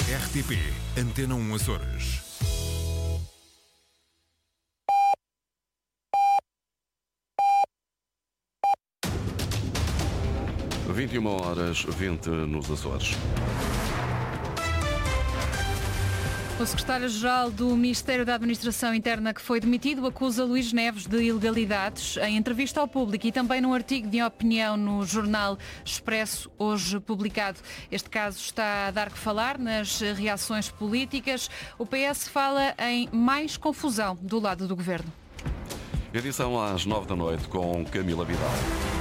RTP Antena 1 Açores. Às 21h20 nos Açores. O secretário-geral do Ministério da Administração Interna, que foi demitido, acusa Luís Neves de ilegalidades. Em entrevista ao público e também num artigo de opinião no jornal Expresso, hoje publicado. Este caso está a dar que falar nas reações políticas. O PS fala em mais confusão do lado do governo. Edição às 9 da noite com Camila Vidal.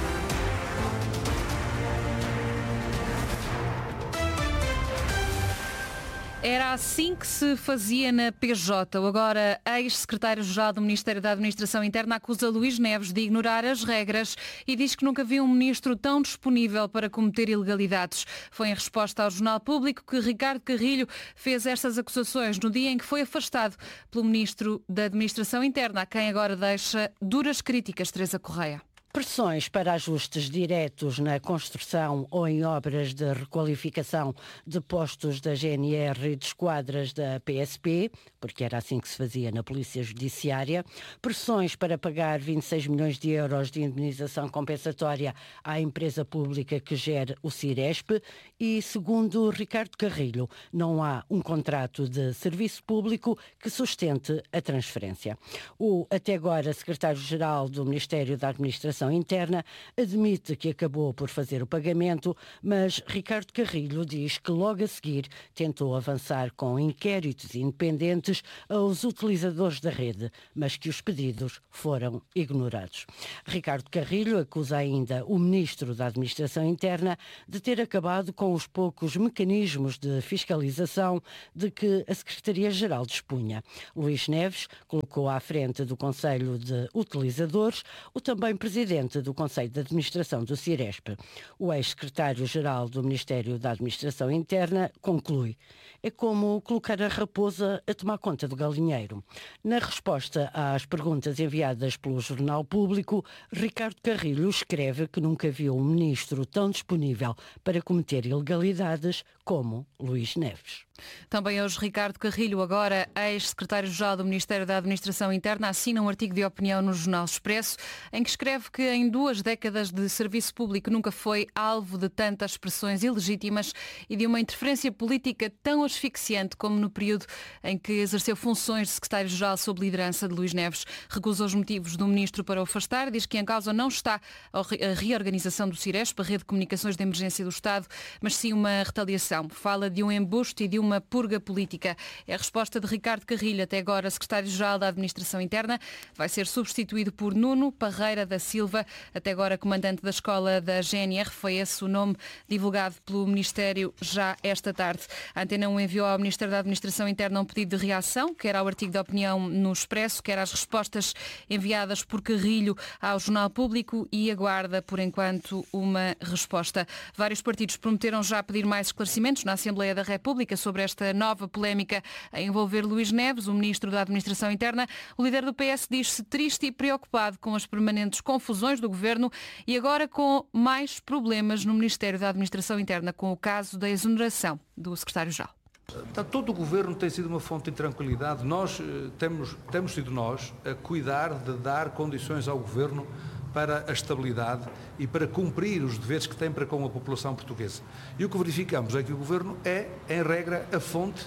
Era assim que se fazia na PJ. O agora ex-secretário-geral do Ministério da Administração Interna acusa Luís Neves de ignorar as regras e diz que nunca viu um ministro tão disponível para cometer ilegalidades. Foi em resposta ao Jornal Público que Ricardo Carrilho fez estas acusações no dia em que foi afastado pelo ministro da Administração Interna, a quem agora deixa duras críticas, Teresa Correia. Pressões para ajustes diretos na construção ou em obras de requalificação de postos da GNR e de esquadras da PSP, porque era assim que se fazia na Polícia Judiciária. Pressões para pagar 26 milhões de euros de indemnização compensatória à empresa pública que gera o Ciresp. E, segundo Ricardo Carrilho, não há um contrato de serviço público que sustente a transferência. O até agora secretário-geral do Ministério da Administração Interna admite que acabou por fazer o pagamento, mas Ricardo Carrilho diz que logo a seguir tentou avançar com inquéritos independentes aos utilizadores da rede, mas que os pedidos foram ignorados. Ricardo Carrilho acusa ainda o ministro da Administração Interna de ter acabado com os poucos mecanismos de fiscalização de que a Secretaria-Geral dispunha. Luís Neves colocou à frente do Conselho de Utilizadores o também presidente do Conselho de Administração do Ciresp. O ex-secretário-geral do Ministério da Administração Interna conclui: é como colocar a raposa a tomar conta do galinheiro. Na resposta às perguntas enviadas pelo Jornal Público, Ricardo Carrilho escreve que nunca viu um ministro tão disponível para cometer ilegalidades como Luís Neves. Também hoje Ricardo Carrilho, agora ex-secretário-geral do Ministério da Administração Interna, assina um artigo de opinião no Jornal Expresso, em que escreve que em 2 décadas de serviço público nunca foi alvo de tantas pressões ilegítimas e de uma interferência política tão asfixiante como no período em que exerceu funções de secretário-geral sob liderança de Luís Neves. Recusa os motivos do ministro para o afastar, diz que em causa não está a reorganização do Ciresp, a rede de comunicações de emergência do Estado, mas sim uma retaliação. Fala de um embuste e de uma purga política. É a resposta de Ricardo Carrilho, até agora secretário-geral da Administração Interna. Vai ser substituído por Nuno Parreira da Silva, até agora comandante da escola da GNR. Foi esse o nome divulgado pelo Ministério já esta tarde. A Antena 1 enviou ao Ministério da Administração Interna um pedido de reação, quer ao artigo de opinião no Expresso, quer às respostas enviadas por Carrilho ao Jornal Público, e aguarda, por enquanto, uma resposta. Vários partidos prometeram já pedir mais esclarecimentos na Assembleia da República sobre esta nova polémica a envolver Luís Neves, o ministro da Administração Interna. O líder do PS diz-se triste e preocupado com as permanentes confusões do governo e agora com mais problemas no Ministério da Administração Interna, com o caso da exoneração do secretário-geral. Todo o governo tem sido uma fonte de intranquilidade. Nós temos sido nós a cuidar de dar condições ao governo para a estabilidade e para cumprir os deveres que tem para com a população portuguesa. E o que verificamos é que o governo é, em regra, a fonte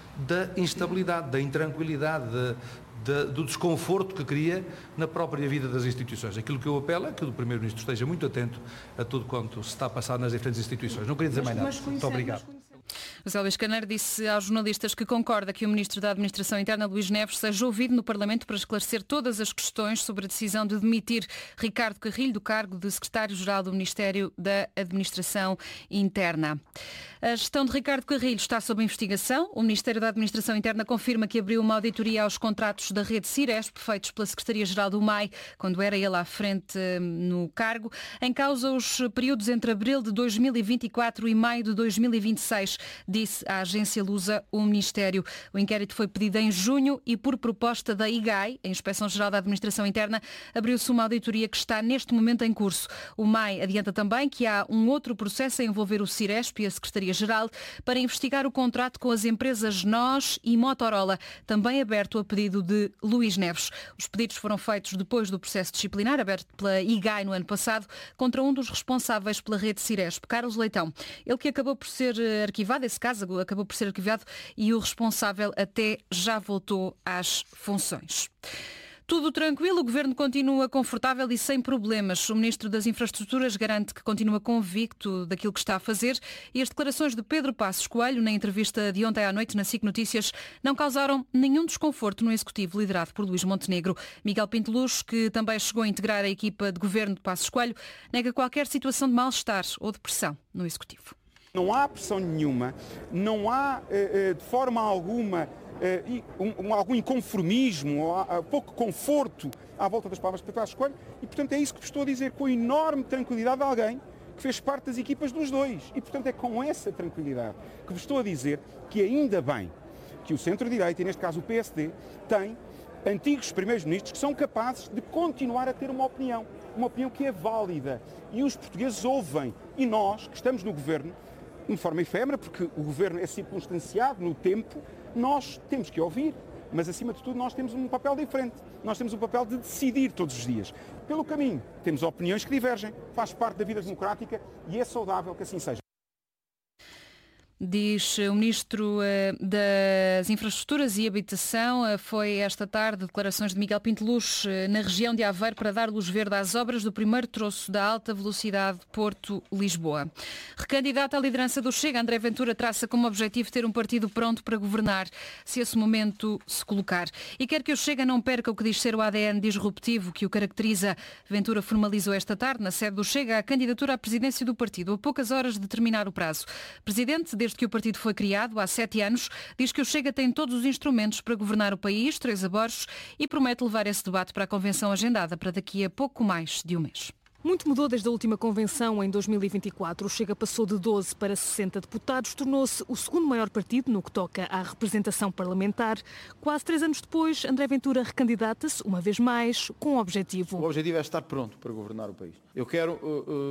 da instabilidade, da intranquilidade, do desconforto que cria na própria vida das instituições. Aquilo que eu apelo é que o Primeiro-Ministro esteja muito atento a tudo quanto se está a passar nas diferentes instituições. Não queria dizer mais nada. Muito obrigado. José Luís Carneiro disse aos jornalistas que concorda que o Ministro da Administração Interna, Luís Neves, seja ouvido no Parlamento para esclarecer todas as questões sobre a decisão de demitir Ricardo Carrilho do cargo de Secretário-Geral do Ministério da Administração Interna. A gestão de Ricardo Carrilho está sob investigação. O Ministério da Administração Interna confirma que abriu uma auditoria aos contratos da rede Ciresp, feitos pela Secretaria-Geral do MAI, quando era ele à frente no cargo. Em causa os períodos entre abril de 2024 e maio de 2026, disse à agência Lusa o Ministério. O inquérito foi pedido em junho e, por proposta da IGAI, a Inspeção-Geral da Administração Interna, abriu-se uma auditoria que está neste momento em curso. O MAI adianta também que há um outro processo a envolver o Ciresp e a Secretaria Procuradoria-Geral para investigar o contrato com as empresas NOS e Motorola, também aberto a pedido de Luís Neves. Os pedidos foram feitos depois do processo disciplinar aberto pela IGAI no ano passado contra um dos responsáveis pela rede Ciresp, Carlos Leitão. Ele que acabou por ser arquivado, esse caso acabou por ser arquivado e o responsável até já voltou às funções. Tudo tranquilo, o Governo continua confortável e sem problemas. O Ministro das Infraestruturas garante que continua convicto daquilo que está a fazer e as declarações de Pedro Passos Coelho, na entrevista de ontem à noite na SIC Notícias, não causaram nenhum desconforto no Executivo liderado por Luís Montenegro. Miguel Pinto Luz, que também chegou a integrar a equipa de Governo de Passos Coelho, nega qualquer situação de mal-estar ou de pressão no Executivo. Não há pressão nenhuma, não há de forma alguma algum inconformismo, ou pouco conforto à volta das palavras de Pedro Passos Coelho e, portanto, é isso que vos estou a dizer com enorme tranquilidade de alguém que fez parte das equipas dos dois. E, portanto, é com essa tranquilidade que vos estou a dizer que ainda bem que o centro-direita, e neste caso o PSD, tem antigos primeiros-ministros que são capazes de continuar a ter uma opinião que é válida. E os portugueses ouvem. E nós, que estamos no Governo, de forma efêmera, porque o Governo é circunstanciado no tempo, nós temos que ouvir, mas acima de tudo nós temos um papel diferente. Nós temos um papel de decidir todos os dias. Pelo caminho, temos opiniões que divergem, faz parte da vida democrática e é saudável que assim seja. Diz o Ministro das Infraestruturas e Habitação. Foi esta tarde declarações de Miguel Pinto Luz na região de Aveiro para dar luz verde às obras do primeiro troço da alta velocidade Porto-Lisboa. Recandidato à liderança do Chega, André Ventura traça como objetivo ter um partido pronto para governar, se esse momento se colocar. E quer que o Chega não perca o que diz ser o ADN disruptivo que o caracteriza. Ventura formalizou esta tarde, na sede do Chega, a candidatura à presidência do partido, a poucas horas de terminar o prazo. Presidente, desde que o partido foi criado, há 7 anos, diz que o Chega tem todos os instrumentos para governar o país, Teresa Borges, e promete levar esse debate para a convenção agendada para daqui a pouco mais de um mês. Muito mudou desde a última convenção em 2024. O Chega passou de 12 para 60 deputados, tornou-se o segundo maior partido no que toca à representação parlamentar. Quase 3 anos depois, André Ventura recandidata-se, uma vez mais, com um objetivo. O objetivo é estar pronto para governar o país. Eu quero,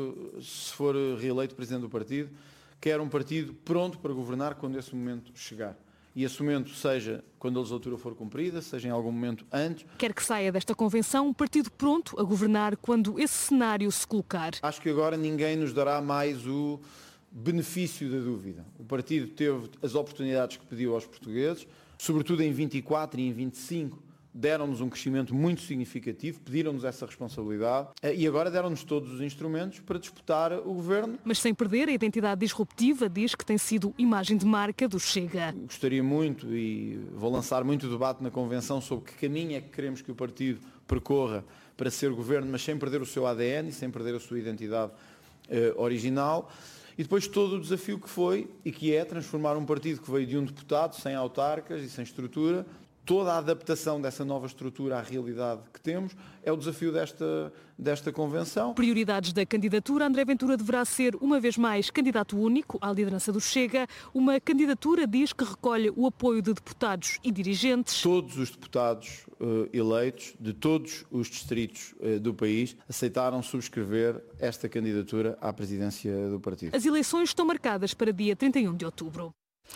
se for reeleito presidente do partido, quero um partido pronto para governar quando esse momento chegar. E esse momento seja quando a legislatura for cumprida, seja em algum momento antes. Quer que saia desta convenção um partido pronto a governar quando esse cenário se colocar. Acho que agora ninguém nos dará mais o benefício da dúvida. O partido teve as oportunidades que pediu aos portugueses, sobretudo em 24 e em 25, deram-nos um crescimento muito significativo, pediram-nos essa responsabilidade e agora deram-nos todos os instrumentos para disputar o governo. Mas sem perder a identidade disruptiva, diz que tem sido imagem de marca do Chega. Gostaria muito, e vou lançar muito debate na Convenção, sobre que caminho é que queremos que o partido percorra para ser governo, mas sem perder o seu ADN e sem perder a sua identidade original. E depois todo o desafio que foi e que é transformar um partido que veio de um deputado, sem autarcas e sem estrutura. Toda a adaptação dessa nova estrutura à realidade que temos é o desafio desta convenção. Prioridades da candidatura. André Ventura deverá ser, uma vez mais, candidato único à liderança do Chega. Uma candidatura, diz, que recolhe o apoio de deputados e dirigentes. Todos os deputados eleitos de todos os distritos do país aceitaram subscrever esta candidatura à presidência do partido. As eleições estão marcadas para dia 31 de outubro.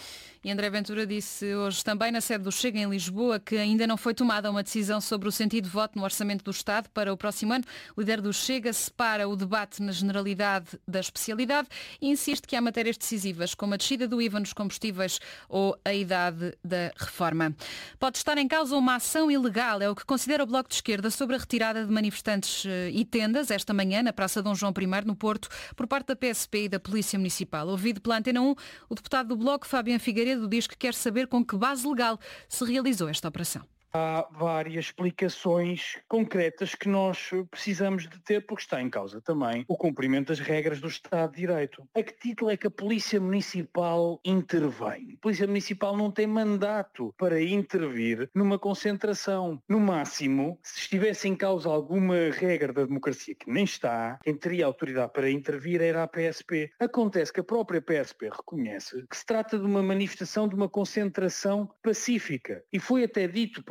E André Ventura disse hoje também na sede do Chega em Lisboa que ainda não foi tomada uma decisão sobre o sentido de voto no Orçamento do Estado para o próximo ano. O líder do Chega separa o debate na generalidade da especialidade e insiste que há matérias decisivas, como a descida do IVA nos combustíveis ou a idade da reforma. Pode estar em causa uma ação ilegal, é o que considera o Bloco de Esquerda sobre a retirada de manifestantes e tendas esta manhã na Praça Dom João I, no Porto, por parte da PSP e da Polícia Municipal. Ouvido pela Antena 1, o deputado do Bloco, Fábio Figueiredo, diz que quer saber com que base legal se realizou esta operação. Há várias explicações concretas que nós precisamos de ter, porque está em causa também o cumprimento das regras do Estado de Direito. A que título é que a Polícia Municipal intervém? A Polícia Municipal não tem mandato para intervir numa concentração. No máximo, se estivesse em causa alguma regra da democracia, que nem está, quem teria autoridade para intervir era a PSP. Acontece que a própria PSP reconhece que se trata de uma manifestação, de uma concentração pacífica. E foi até dito pelo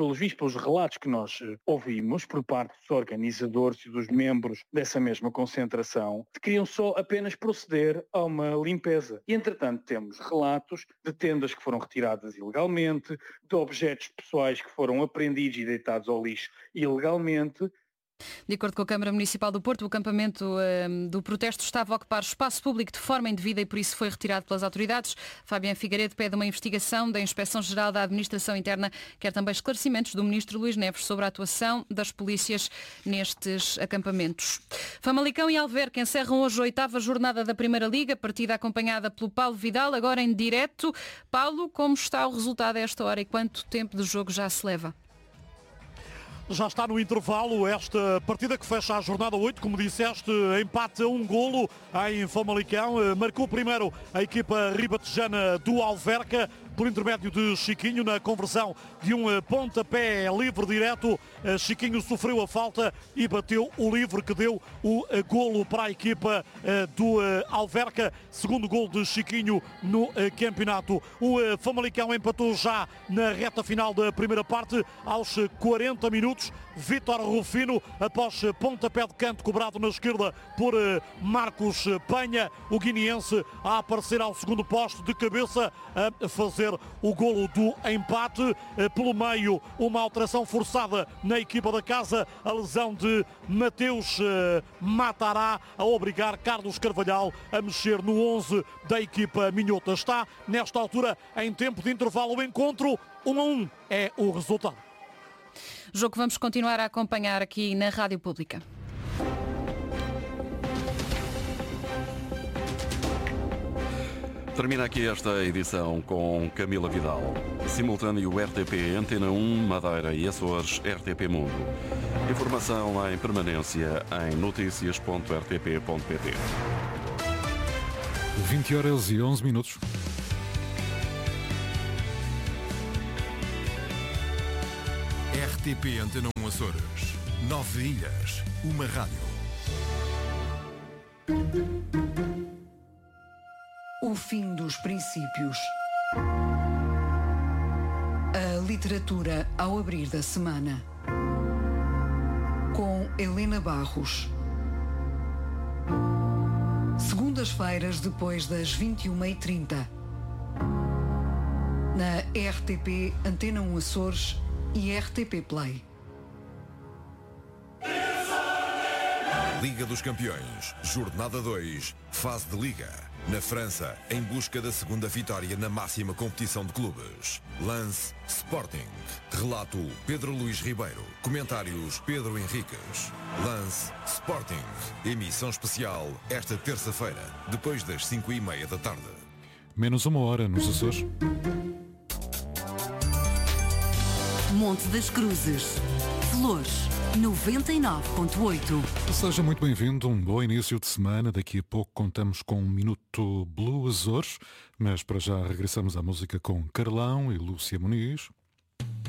pelos vistos, pelos relatos que nós ouvimos por parte dos organizadores e dos membros dessa mesma concentração, queriam só apenas proceder a uma limpeza. E, entretanto, temos relatos de tendas que foram retiradas ilegalmente, de objetos pessoais que foram apreendidos e deitados ao lixo ilegalmente. De acordo com a Câmara Municipal do Porto, o acampamento do protesto estava a ocupar espaço público de forma indevida e por isso foi retirado pelas autoridades. Fabián Figueiredo pede uma investigação da Inspeção-Geral da Administração Interna, quer também esclarecimentos do Ministro Luís Neves sobre a atuação das polícias nestes acampamentos. Famalicão e Alverca encerram hoje a 8ª jornada da Primeira Liga, partida acompanhada pelo Paulo Vidal, agora em direto. Paulo, como está o resultado a esta hora e quanto tempo de jogo já se leva? Já está no intervalo esta partida que fecha a jornada 8, como disseste, empate a 1 golo em Famalicão. Marcou primeiro a equipa ribatejana do Alverca, por intermédio de Chiquinho, na conversão de um pontapé livre direto. Chiquinho sofreu a falta e bateu o livre que deu o golo para a equipa do Alverca. Segundo golo de Chiquinho no campeonato. O Famalicão empatou já na reta final da primeira parte, aos 40 minutos. Vítor Rufino, após pontapé de canto cobrado na esquerda por Marcos Penha, o guineense a aparecer ao segundo posto de cabeça a fazer o golo do empate. Pelo meio, uma alteração forçada na equipa da casa, a lesão de Mateus Matará, a obrigar Carlos Carvalhal a mexer no 11 da equipa minhota. Está, nesta altura, em tempo de intervalo o encontro. 1-1 é o resultado. Jogo que vamos continuar a acompanhar aqui na Rádio Pública. Termina aqui esta edição com Camila Vidal. Simultâneo RTP, Antena 1, Madeira e Açores, RTP Mundo. Informação em permanência em noticias.rtp.pt. 20h11. RTP Antena 1 Açores. 9 ilhas, uma rádio. O fim dos princípios. A literatura ao abrir da semana. Com Helena Barros. Segundas-feiras depois das 21h30. Na RTP Antena 1 Açores e RTP Play. Liga dos Campeões, Jornada 2, Fase de Liga. Na França, em busca da segunda vitória na máxima competição de clubes. Lance Sporting. Relato Pedro Luís Ribeiro. Comentários Pedro Henriques. Lance Sporting. Emissão especial esta terça-feira, depois das 5h30 da tarde. Menos uma hora nos Açores. Monte das Cruzes, Flores, 99.8. Seja muito bem-vindo, um bom início de semana. Daqui a pouco contamos com um Minuto Blue Açores, mas para já regressamos à música com Carlão e Lúcia Muniz.